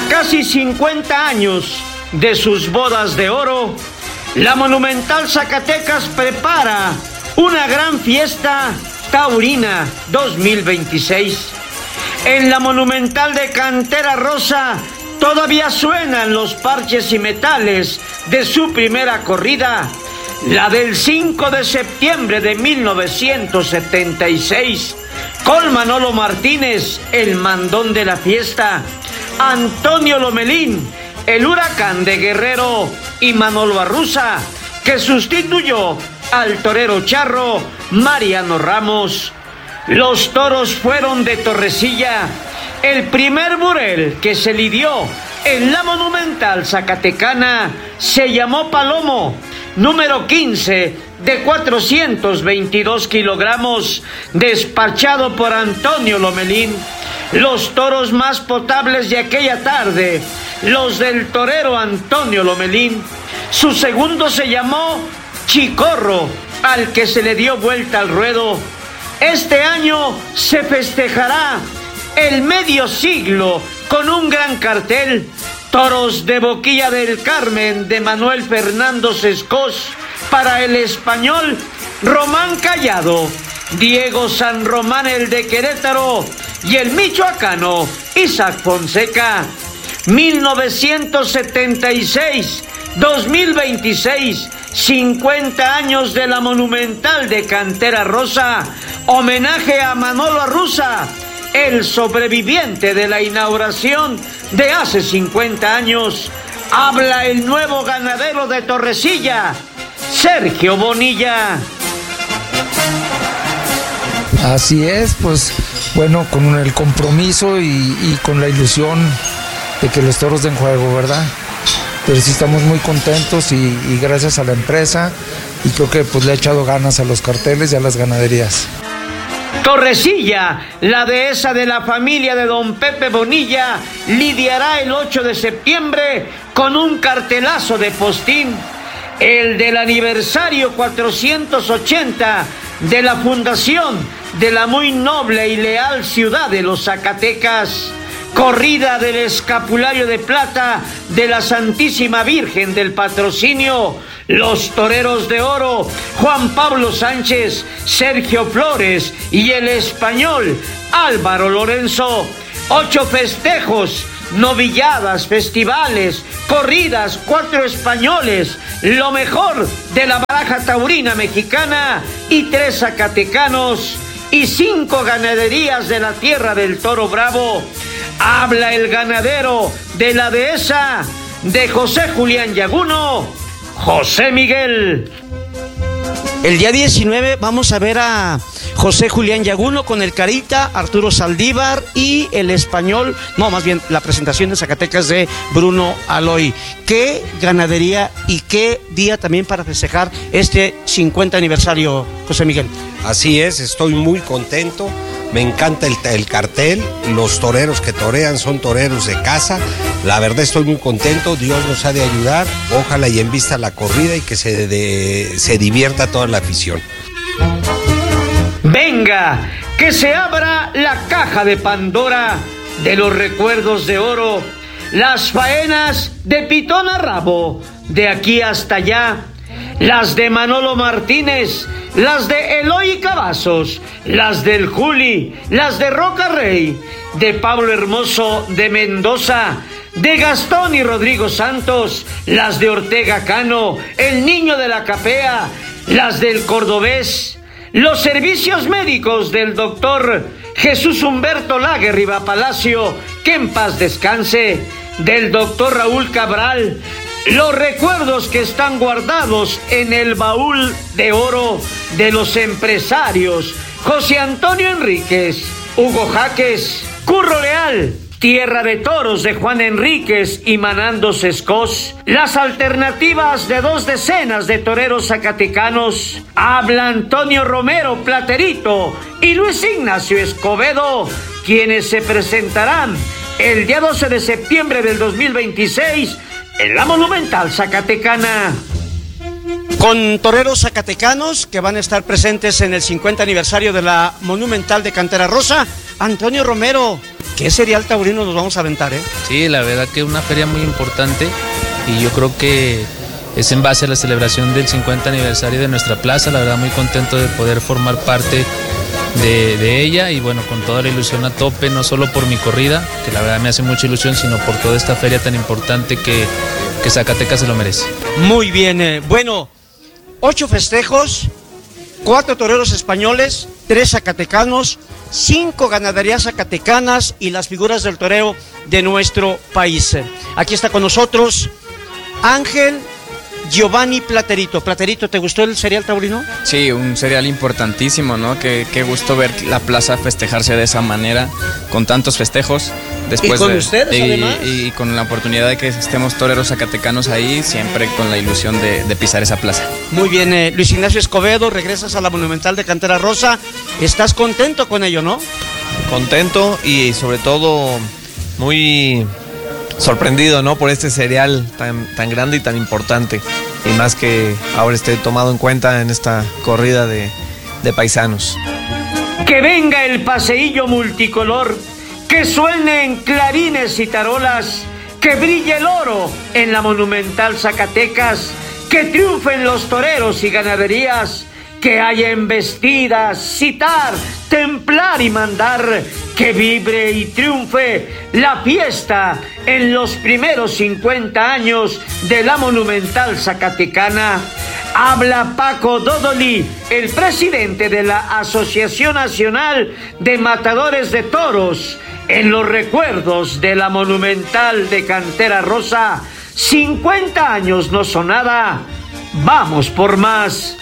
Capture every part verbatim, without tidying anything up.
A casi cincuenta años de sus bodas de oro, la Monumental Zacatecas prepara una gran fiesta taurina dos mil veintiséis. En la Monumental de Cantera Rosa todavía suenan los parches y metales de su primera corrida, la del cinco de septiembre de mil novecientos setenta y seis, con Manolo Martínez, el mandón de la fiesta, Antonio Lomelín, el huracán de Guerrero, y Manolo Arruza, que sustituyó al torero charro Mariano Ramos. Los toros fueron de Torrecilla, el primer burel que se lidió en la Monumental Zacatecana se llamó Palomo, número quince, de cuatrocientos veintidós kilogramos, despachado por Antonio Lomelín. Los toros más potables de aquella tarde, los del torero Antonio Lomelín. Su segundo se llamó Chicorro, al que se le dio vuelta al ruedo. Este año se festejará el medio siglo con un gran cartel: toros de Boquilla del Carmen de Manuel Fernando Sescós para el español Román Callado, Diego San Román el de Querétaro y el michoacano Isaac Fonseca. mil novecientos setenta y seis a dos mil veintiséis, cincuenta años de la Monumental de Cantera Rosa, homenaje a Manolo Arruza, el sobreviviente de la inauguración de hace cincuenta años. Habla el nuevo ganadero de Torrecilla, Sergio Bonilla. Así es, pues bueno, con el compromiso y, y con la ilusión de que los toros den juego, ¿verdad? Pero sí estamos muy contentos y, y gracias a la empresa, y creo que pues le ha echado ganas a los carteles y a las ganaderías. Torrecilla, la dehesa de la familia de don Pepe Bonilla, lidiará el ocho de septiembre con un cartelazo de postín, el del aniversario cuatrocientos ochenta de la fundación de la muy noble y leal ciudad de los Zacatecas. Corrida del escapulario de plata de la Santísima Virgen del Patrocinio. Los toreros de oro, Juan Pablo Sánchez, Sergio Flores y el español Álvaro Lorenzo. Ocho festejos, novilladas, festivales, corridas, cuatro españoles, lo mejor de la baraja taurina mexicana y tres zacatecanos y cinco ganaderías de la tierra del Toro Bravo. Habla el ganadero de la dehesa de José Julián Yaguno, José Miguel. El día diecinueve vamos a ver a José Julián Yaguno con el Carita, Arturo Saldívar y el español, no, más bien la presentación de Zacatecas de Bruno Aloy. Qué ganadería y qué día también para festejar este cincuenta aniversario, José Miguel. Así es, estoy muy contento. Me encanta el, el cartel, los toreros que torean son toreros de casa. La verdad estoy muy contento, Dios nos ha de ayudar. Ojalá y en vista la corrida y que se, de, se divierta toda la afición. Venga, que se abra la caja de Pandora de los recuerdos de oro. Las faenas de Pitón a Rabo, de aquí hasta allá. Las de Manolo Martínez, las de Eloy Cavazos, las del Juli, las de Roca Rey, de Pablo Hermoso de Mendoza, de Gastón y Rodrigo Santos, las de Ortega Cano, el Niño de la Capea, las del Cordobés, los servicios médicos del doctor Jesús Humberto Lague Riva Palacio, que en paz descanse, del doctor Raúl Cabral, los recuerdos que están guardados en el baúl de oro de los empresarios José Antonio Enríquez, Hugo Jaques, Curro Leal, Tierra de Toros de Juan Enríquez y Manando Sescós, las alternativas de dos decenas de toreros zacatecanos. Habla Antonio Romero Platerito y Luis Ignacio Escobedo, quienes se presentarán el día doce de septiembre del dos mil veintiséis en la Monumental Zacatecana. Con toreros zacatecanos que van a estar presentes en el cincuenta aniversario de la Monumental de Cantera Rosa. Antonio Romero, qué serial taurino nos vamos a aventar, ¿eh? Sí, la verdad que una feria muy importante y yo creo que es en base a la celebración del cincuenta aniversario de nuestra plaza. La verdad muy contento de poder formar parte de, de ella y bueno, con toda la ilusión a tope, no solo por mi corrida, que la verdad me hace mucha ilusión, sino por toda esta feria tan importante que, que Zacatecas se lo merece. Muy bien, eh, bueno, ocho festejos, cuatro toreros españoles, tres zacatecanos, cinco ganaderías zacatecanas y las figuras del toreo de nuestro país. Aquí está con nosotros Ángel Giovanni Platerito. Platerito, ¿te gustó el serial taurino? Sí, un serial importantísimo, ¿no? Qué, qué gusto ver la plaza festejarse de esa manera, con tantos festejos. Después ¿Y con de, ustedes, y, además? Y con la oportunidad de que estemos toreros zacatecanos ahí, siempre con la ilusión de, de pisar esa plaza. Muy bien, eh, Luis Ignacio Escobedo, regresas a la Monumental de Cantera Rosa. ¿Estás contento con ello, no? Contento y sobre todo muy sorprendido, ¿no? Por este serial tan, tan grande y tan importante. Y más que ahora esté tomado en cuenta en esta corrida de, de paisanos. Que venga el paseillo multicolor, que suenen clarines y tarolas, que brille el oro en la Monumental Zacatecas, que triunfen los toreros y ganaderías, que haya embestidas, citar, templar y mandar, que vibre y triunfe la fiesta en los primeros cincuenta años de la Monumental Zacatecana. Habla Paco Dodoli, el presidente de la Asociación Nacional de Matadores de Toros, en los recuerdos de la Monumental de Cantera Rosa. cincuenta años no son nada, vamos por más.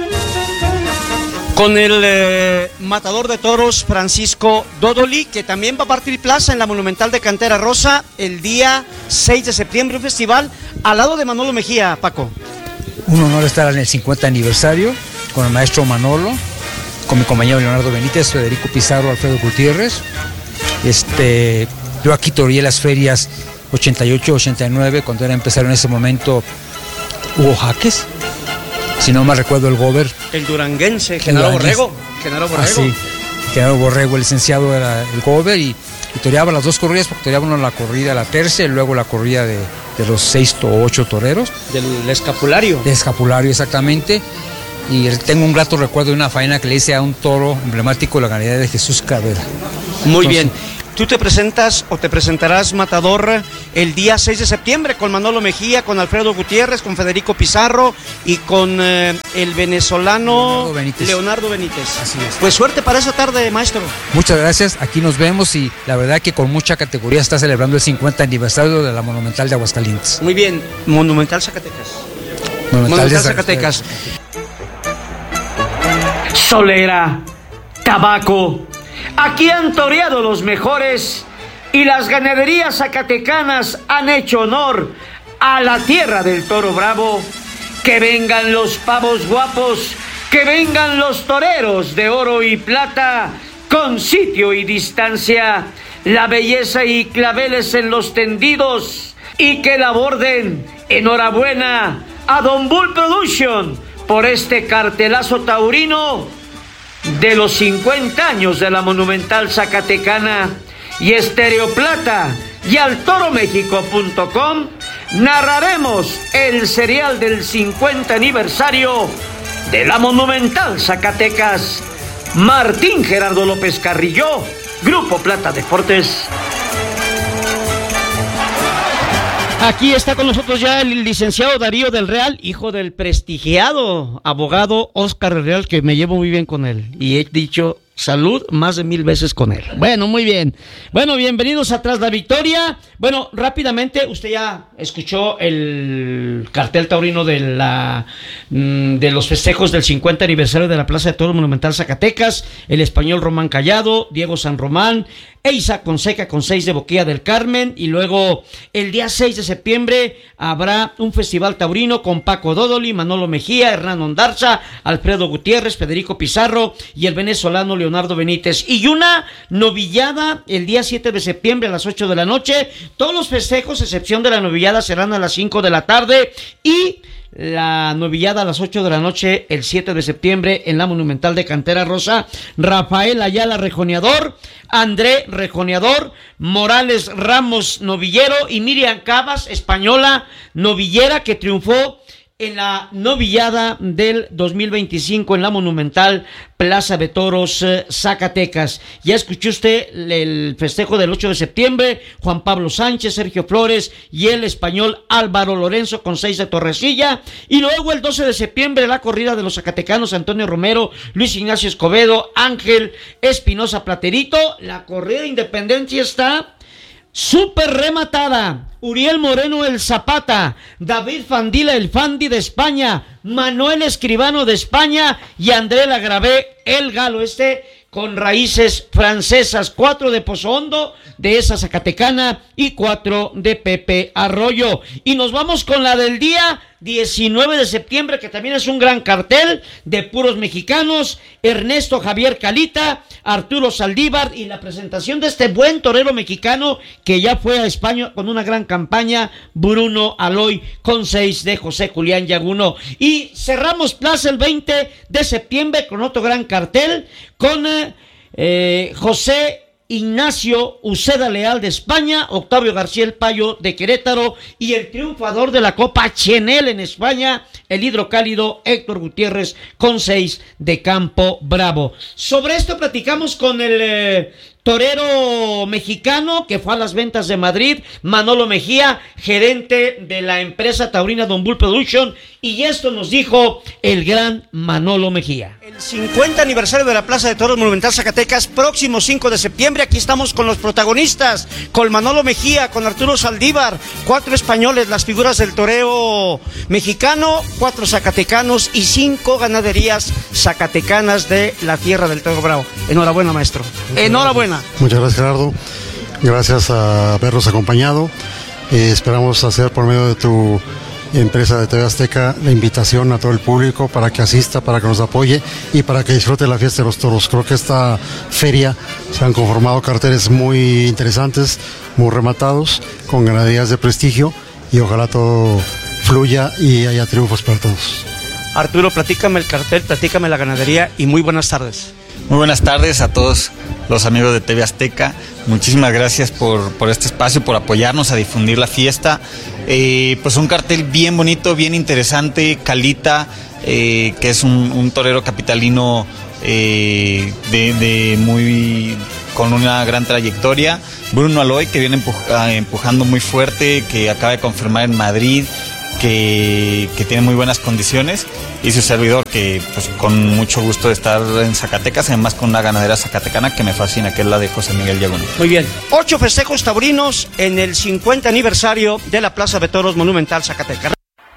Con el eh, matador de toros Francisco Dodoli, que también va a partir plaza en la Monumental de Cantera Rosa el día seis de septiembre, un festival al lado de Manolo Mejía, Paco. Un honor estar en el cincuenta aniversario con el maestro Manolo, con mi compañero Leonardo Benítez, Federico Pizarro, Alfredo Gutiérrez. Este, yo aquí toreé las ferias ochenta y ocho, ochenta y nueve, cuando era empezaron en ese momento Hugo Jaques, si no me recuerdo el gober. El duranguense, Genaro Borrego. Genaro Borrego. Ah, sí, Genaro Borrego, el licenciado, era el gober y, y toreaba las dos corridas, porque toreaba uno la corrida, la tercia, y luego la corrida de, de los seis o ocho toreros. Del escapulario. De escapulario, exactamente. Y tengo un grato recuerdo de una faena que le hice a un toro emblemático de la ganadería de Jesús Cabrera. Muy Entonces, bien. Tú te presentas o te presentarás, matador, el día seis de septiembre con Manolo Mejía, con Alfredo Gutiérrez, con Federico Pizarro y con eh, el venezolano Leonardo Benítez. Leonardo Benítez. Así es. Pues suerte para esa tarde, maestro. Muchas gracias, aquí nos vemos y la verdad que con mucha categoría está celebrando el cincuenta aniversario de la Monumental de Aguascalientes. Muy bien, Monumental Zacatecas. Monumental, Monumental de Zacatecas. Solera, tabaco. Aquí han toreado los mejores y las ganaderías zacatecanas han hecho honor a la tierra del toro bravo. Que vengan los pavos guapos, que vengan los toreros de oro y plata, con sitio y distancia, la belleza y claveles en los tendidos, y que la borden. Enhorabuena a Don Bull Production por este cartelazo taurino de los cincuenta años de la Monumental Zacatecana. Y Estéreo Plata y al toro méxico punto com narraremos el serial del cincuenta aniversario de la Monumental Zacatecas. Martín Gerardo López Carrillo, Grupo Plata Deportes. Aquí está con nosotros ya el licenciado Darío del Real, hijo del prestigiado abogado Óscar del Real, que me llevo muy bien con él. Y he dicho salud más de mil veces con él. Bueno, muy bien. Bueno, bienvenidos a Tras la Victoria. Bueno, rápidamente, usted ya escuchó el cartel taurino de la de los festejos del cincuenta aniversario de la Plaza de Toros Monumental Zacatecas. El español Román Callado, Diego San Román, Eiza Conseca con seis de Boquilla del Carmen. Y luego el día seis de septiembre habrá un festival taurino con Paco Dodoli, Manolo Mejía, Hernán Ondarza, Alfredo Gutiérrez, Federico Pizarro y el venezolano Leonardo Benítez. Y una novillada el día siete de septiembre a las ocho de la noche. Todos los festejos, excepción de la novillada, serán a las cinco de la tarde. Y la novillada a las ocho de la noche el siete de septiembre en la Monumental de Cantera Rosa. Rafael Ayala, rejoneador, André, rejoneador, Morales Ramos, novillero, y Miriam Cabas, española, novillera, que triunfó en la novillada del dos mil veinticinco en la Monumental Plaza de Toros, eh, Zacatecas. Ya escuchó usted el festejo del ocho de septiembre, Juan Pablo Sánchez, Sergio Flores y el español Álvaro Lorenzo con seis de Torrecilla. Y luego el doce de septiembre la corrida de los zacatecanos Antonio Romero, Luis Ignacio Escobedo, Ángel Espinosa Platerito. La corrida de Independencia está súper rematada. Uriel Moreno el Zapata, David Fandila el Fandi de España, Manuel Escribano de España y André Lagravé el Galo, este con raíces francesas. Cuatro de Pozo Hondo, de esa zacatecana, y cuatro de Pepe Arroyo. Y nos vamos con la del día diecinueve de septiembre, que también es un gran cartel de puros mexicanos. Ernesto Javier Calita, Arturo Saldívar, y la presentación de este buen torero mexicano que ya fue a España con una gran campaña, Bruno Aloy, con seis de José Julián Yaguno. Y cerramos plaza el veinte de septiembre con otro gran cartel, con eh, José Ignacio Uceda Leal de España, Octavio García el Payo de Querétaro, y el triunfador de la Copa Chenel en España, el hidrocálido Héctor Gutiérrez con seis de Campo Bravo. Sobre esto platicamos con el eh, torero mexicano que fue a las ventas de Madrid, Manolo Mejía, gerente de la empresa taurina Don Bull Production, y esto nos dijo el gran Manolo Mejía. El cincuenta aniversario de la Plaza de Toros Monumental Zacatecas, próximo cinco de septiembre. Aquí estamos con los protagonistas, con Manolo Mejía, con Arturo Saldívar, cuatro españoles, las figuras del toreo mexicano, cuatro zacatecanos y cinco ganaderías zacatecanas de la tierra del Toro Bravo. Enhorabuena, maestro. Enhorabuena. Muchas gracias, Gerardo. Gracias a habernos acompañado. Eh, esperamos hacer por medio de tu empresa de T V Azteca la invitación a todo el público para que asista, para que nos apoye y para que disfrute la fiesta de los toros. Creo que esta feria se han conformado carteles muy interesantes, muy rematados, con ganaderías de prestigio, y ojalá todo fluya y haya triunfos para todos. Arturo, platícame el cartel, platícame la ganadería, y muy buenas tardes. Muy buenas tardes a todos los amigos de T V Azteca. Muchísimas gracias por, por este espacio, por apoyarnos a difundir la fiesta. Eh, pues un cartel bien bonito, bien interesante. Calita, eh, que es un, un torero capitalino eh, de, de muy con una gran trayectoria. Bruno Aloy, que viene empuja, empujando muy fuerte, que acaba de confirmar en Madrid, que, que tiene muy buenas condiciones, y su servidor, que pues con mucho gusto de estar en Zacatecas, además con una ganadera zacatecana que me fascina, que es la de José Miguel Yaguno. Muy bien, ocho festejos taurinos en el cincuenta aniversario de la Plaza de Toros Monumental Zacatecas.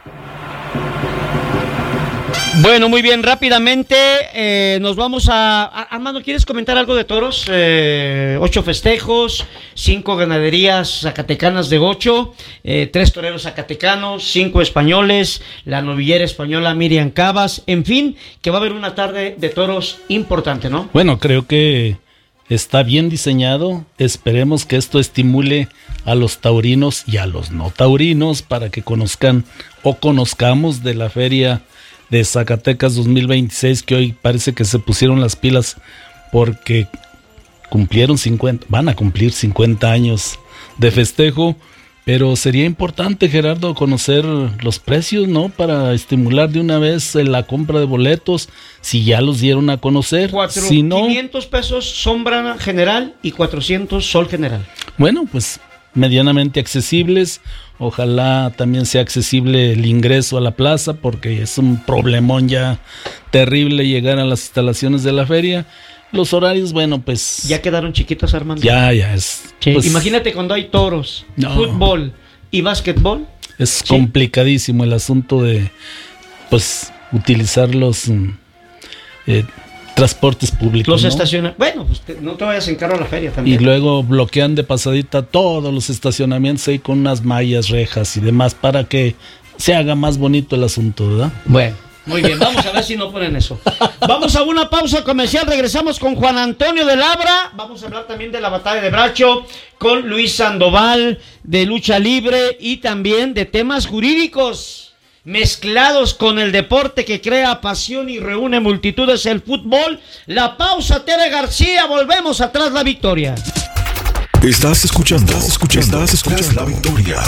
Bueno, muy bien, rápidamente eh, nos vamos a, a... Armando, ¿quieres comentar algo de toros? Eh, ocho festejos, cinco ganaderías zacatecanas de ocho, eh, tres toreros zacatecanos, cinco españoles, la novillera española Miriam Cabas, en fin, que va a haber una tarde de toros importante, ¿no? Bueno, creo que está bien diseñado. Esperemos que esto estimule a los taurinos y a los no taurinos para que conozcan o conozcamos de la feria de Zacatecas dos mil veintiséis, que hoy parece que se pusieron las pilas porque cumplieron cincuenta, van a cumplir cincuenta años de festejo, pero sería importante, Gerardo, conocer los precios, ¿no? Para estimular de una vez la compra de boletos, si ya los dieron a conocer. Cuatro, si no, quinientos pesos sombra general y cuatrocientos sol general. Bueno, pues medianamente accesibles. Ojalá también sea accesible el ingreso a la plaza, porque es un problemón ya terrible llegar a las instalaciones de la feria. Los horarios, bueno, pues... Ya quedaron chiquitos, Armando. Ya, ya es... Sí. Pues, imagínate cuando hay toros, no, fútbol y básquetbol. Es sí. complicadísimo el asunto de, pues, utilizar los eh, transportes públicos, Los ¿no? estacionamientos. Bueno, pues te, no te vayas en carro a la feria también. Y luego bloquean de pasadita todos los estacionamientos ahí con unas mallas, rejas y demás para que se haga más bonito el asunto, ¿verdad? Bueno, muy bien, vamos a ver si no ponen eso. Vamos a una pausa comercial, regresamos con Juan Antonio de Labra. Vamos a hablar también de la batalla de Bracho con Luis Sandoval, de lucha libre y también de temas jurídicos. mezclados con el deporte que crea pasión y reúne multitudes, el fútbol. La pausa, Tere García, volvemos atrás la victoria. Estás escuchando, estás escuchando, estás escuchando la victoria.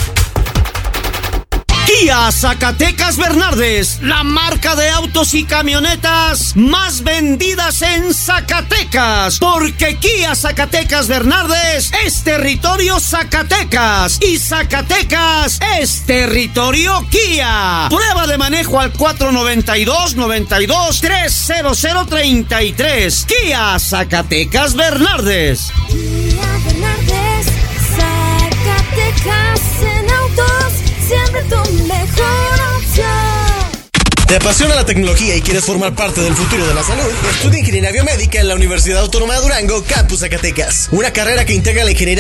Kia Zacatecas Bernardes, la marca de autos y camionetas más vendidas en Zacatecas, porque Kia Zacatecas Bernardes es territorio Zacatecas y Zacatecas es territorio Kia. Prueba de manejo al cuatro noventa y dos, noventa y dos, trescientos treinta y tres. Kia Zacatecas Bernardes. Kia Bernardes, Zacatecas en autos. Siempre tu mejor opción. ¿Te apasiona la tecnología y quieres formar parte del futuro de la salud? Estudia Ingeniería Biomédica en la Universidad Autónoma de Durango, Campus Zacatecas. Una carrera que integra la ingeniería